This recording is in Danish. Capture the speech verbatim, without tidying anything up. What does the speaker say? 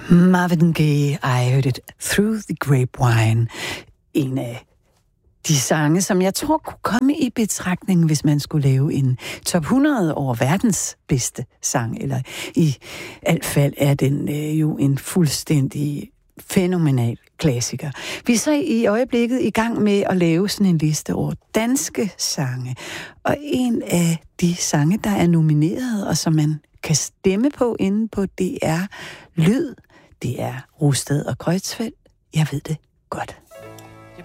Marvin Gaye, I Heard It Through the Grapevine. En af de sange, som jeg tror kunne komme i betragtning, hvis man skulle lave en top hundrede over verdens bedste sang. Eller i alt fald er den øh, jo en fuldstændig fænomenal klassiker. Vi er så i øjeblikket i gang med at lave sådan en liste over danske sange. Og en af de sange, der er nomineret, og som man kan stemme på inde på D R Lyd, det er Rosted og Kreutzfeldt. Jeg ved det godt.